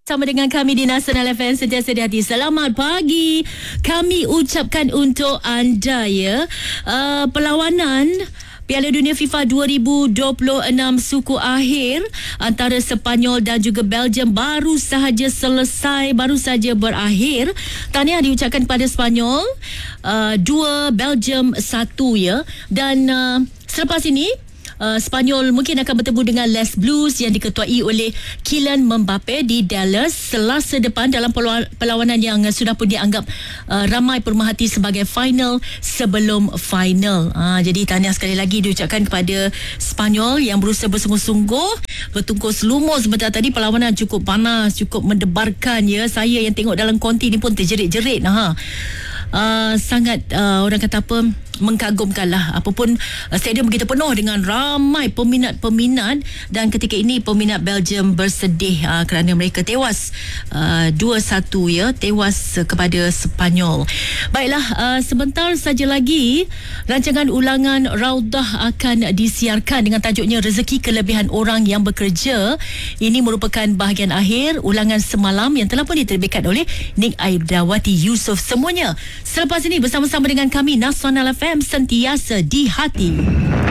Sama dengan kami di Nasional FM sentiasa di hati. Selamat pagi. Kami ucapkan untuk anda perlawanan Piala Dunia FIFA 2026 suku akhir antara Sepanyol dan juga Belgium baru sahaja selesai, baru sahaja berakhir. Tahniah diucapkan kepada Sepanyol 2, Belgium 1 dan selepas ini Sepanyol mungkin akan bertemu dengan Les Blues yang diketuai oleh Kylian Mbappe di Dallas Selasa depan dalam perlawanan yang sudah pun dianggap ramai pemerhati sebagai final sebelum final. Jadi tahniah sekali lagi diucapkan kepada Sepanyol yang berusaha bersungguh-sungguh, bertungkus lumus sebentar tadi. Perlawanan cukup panas, cukup mendebarkan Saya yang tengok dalam konti ni pun terjerit-jerit. Sangat orang kata apa, mengagumkanlah. Apapun stadium begitu penuh dengan ramai peminat-peminat, dan ketika ini peminat Belgium bersedih kerana mereka tewas 2-1 tewas kepada Sepanyol. Baiklah, sebentar saja lagi rancangan ulangan Raudah akan disiarkan dengan tajuknya Rezeki Kelebihan Orang yang Bekerja. Ini merupakan bahagian akhir ulangan semalam yang telah pun diterbitkan oleh Nik Aidawati Yusof. Semuanya selepas ini bersama-sama dengan kami Nasional FM, sentiasa di hati.